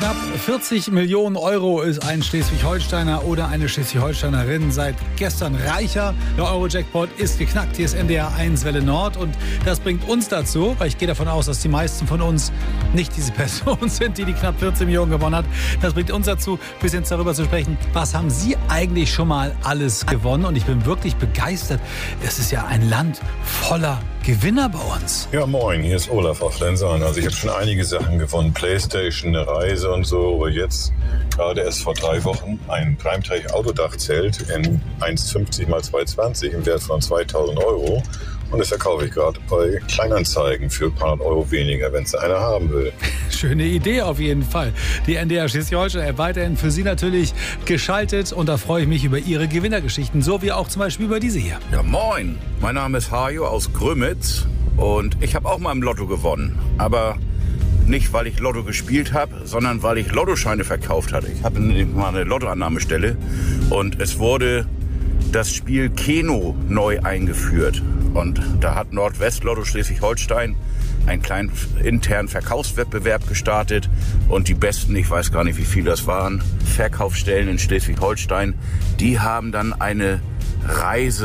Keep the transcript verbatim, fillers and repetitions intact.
Knapp vierzig Millionen Euro ist ein Schleswig-Holsteiner oder eine Schleswig-Holsteinerin seit gestern reicher. Der Euro-Jackpot ist geknackt. Hier ist N D R eins Welle Nord und das bringt uns dazu, weil ich gehe davon aus, dass die meisten von uns nicht diese Person sind, die die knapp vierzig Millionen gewonnen hat. Das bringt uns dazu, ein bisschen darüber zu sprechen, was haben Sie eigentlich schon mal alles gewonnen? Und ich bin wirklich begeistert. Es ist ja ein Land voller Gewinner bei uns. Ja, moin, hier ist Olaf aus Lenzern. Also ich habe schon einige Sachen gewonnen, Playstation, eine Reise und so, aber jetzt gerade erst vor drei Wochen ein Primetech-Autodachzelt in eins fünfzig mal zweihundertzwanzig im Wert von zweitausend Euro. Und das verkaufe ich gerade bei Kleinanzeigen für ein paar Euro weniger, wenn es einer haben will. Schöne Idee auf jeden Fall. Die N D R Schleswig-Holstein weiterhin für Sie natürlich geschaltet. Und da freue ich mich über Ihre Gewinnergeschichten, so wie auch zum Beispiel über diese hier. Ja, moin. Mein Name ist Hajo aus Grömitz und ich habe auch mal im Lotto gewonnen. Aber nicht, weil ich Lotto gespielt habe, sondern weil ich Lottoscheine verkauft hatte. Ich habe mal eine Lottoannahmestelle und es wurde das Spiel Keno neu eingeführt. Und da hat Nordwest-Lotto Schleswig-Holstein einen kleinen internen Verkaufswettbewerb gestartet. Und die besten, ich weiß gar nicht, wie viele das waren, Verkaufsstellen in Schleswig-Holstein, die haben dann eine Reise